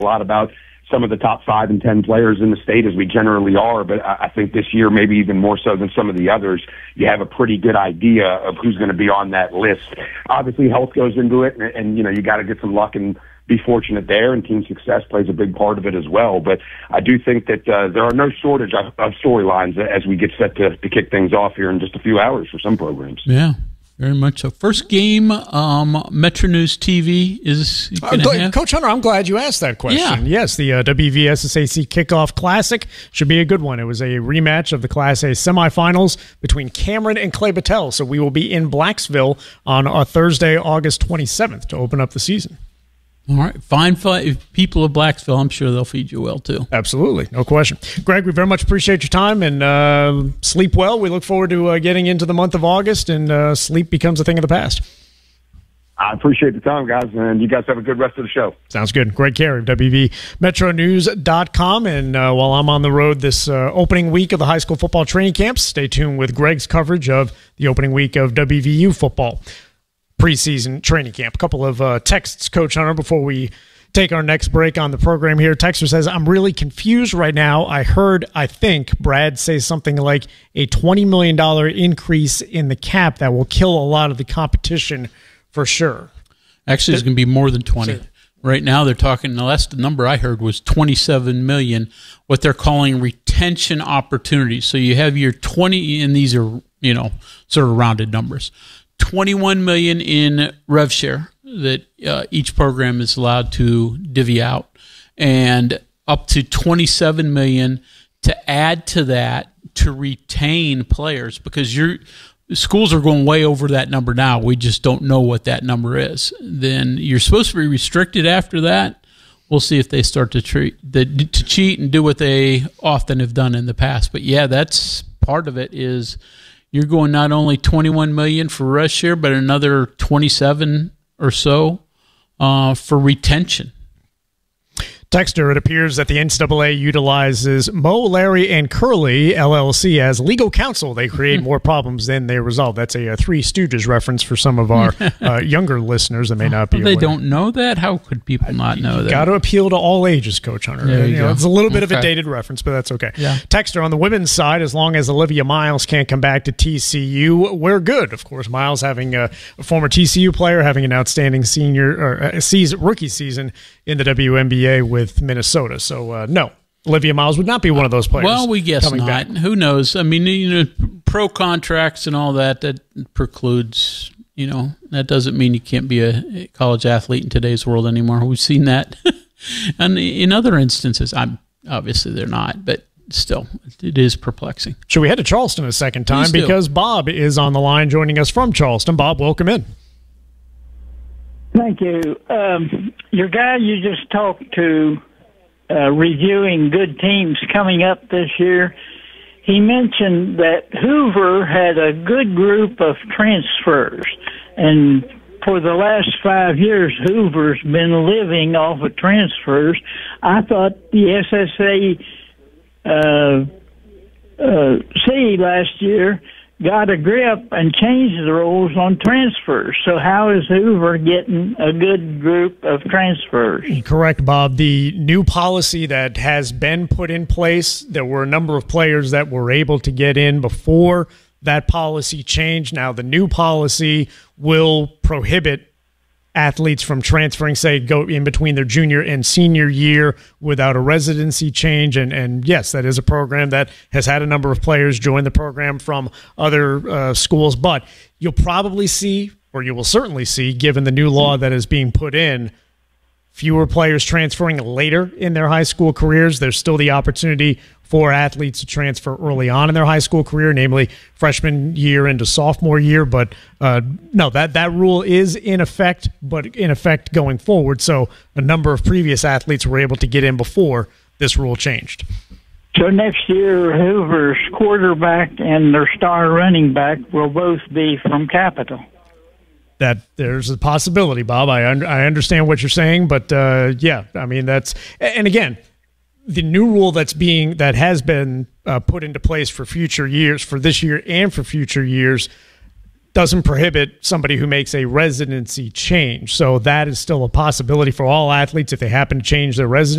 a lot about some of the top 5 and 10 players in the state, as we generally are, but I think this year, maybe even more so than some of the others, you have a pretty good idea of who's going to be on that list. Obviously, health goes into it, and you got to get some luck and be fortunate there, and team success plays a big part of it as well. But I do think that there are no shortage of storylines as we get set to kick things off here in just a few hours for some programs. Yeah. Very much so. First game, Metro News TV is going to have. Coach Hunter, I'm glad you asked that question. Yeah. Yes, the WVSSAC Kickoff Classic should be a good one. It was a rematch of the Class A semifinals between Cameron and Clay Battelle. So we will be in Blacksville on Thursday, August 27th to open up the season. All right. Fine people of Blacksville. I'm sure they'll feed you well, too. Absolutely. No question. Greg, we very much appreciate your time, and sleep well. We look forward to getting into the month of August, and sleep becomes a thing of the past. I appreciate the time, guys, and you guys have a good rest of the show. Sounds good. Greg Carey of WVMetroNews.com. And while I'm on the road this opening week of the high school football training camps, stay tuned with Greg's coverage of the opening week of WVU football preseason training camp. A couple of texts, Coach Hunter, before we take our next break on the program here. Texter says, I'm really confused right now. I think, Brad say something like a $20 million increase in the cap that will kill a lot of the competition for sure. Actually, it's going to be more than 20. Sure. Right now, they're talking, the last number I heard was $27 million, what they're calling retention opportunities. So you have your 20, and these are, sort of rounded numbers. $21 million in rev share that each program is allowed to divvy out, and up to $27 million to add to that to retain players, because schools are going way over that number now. We just don't know what that number is. Then you're supposed to be restricted after that. We'll see if they start to cheat and do what they often have done in the past. But yeah, that's part of it. Is you're going not only $21 million for rev share, but another $27 or so for retention. Texter, it appears that the NCAA utilizes Mo, Larry, and Curly, LLC, as legal counsel. They create more problems than they resolve. That's a Three Stooges reference for some of our younger listeners that may not be aware. They don't know that? How could people not know that? Got to appeal to all ages, Coach Hunter. It's a little bit of a dated reference, but that's okay. Yeah. Texter, on the women's side, as long as Olivia Miles can't come back to TCU, we're good. Of course, Miles, having a former TCU player, having an outstanding rookie season in the WNBA with Minnesota. So, no, Olivia Miles would not be one of those players. Well, we guess not. Back. Who knows? I mean, pro contracts and all that precludes, that doesn't mean you can't be a college athlete in today's world anymore. We've seen that. And in other instances, obviously they're not, but still, it is perplexing. Should we head to Charleston a second time? Because Bob is on the line joining us from Charleston. Bob, welcome in. Thank you. Your guy you just talked to, reviewing good teams coming up this year, he mentioned that Hoover had a good group of transfers. And for the last 5 years, Hoover's been living off of transfers. I thought the SSAC last year got a grip and changed the rules on transfers. So how is Hoover getting a good group of transfers? Correct, Bob. The new policy that has been put in place, there were a number of players that were able to get in before that policy changed. Now, the new policy will prohibit athletes from transferring, say, go in between their junior and senior year without a residency change. And yes, that is a program that has had a number of players join the program from other schools. But you'll probably see, or you will certainly see, given the new law that is being put in, fewer players transferring later in their high school careers. There's still the opportunity for athletes to transfer early on in their high school career, namely freshman year into sophomore year. But no, that rule is in effect, but in effect going forward. So a number of previous athletes were able to get in before this rule changed. So next year, Hoover's quarterback and their star running back will both be from Capital. That there's a possibility, Bob. I understand what you're saying, but yeah, I mean that's, and again, the new rule that has been put into place for future years, for this year and for future years, doesn't prohibit somebody who makes a residency change. So that is still a possibility for all athletes if they happen to change their residency.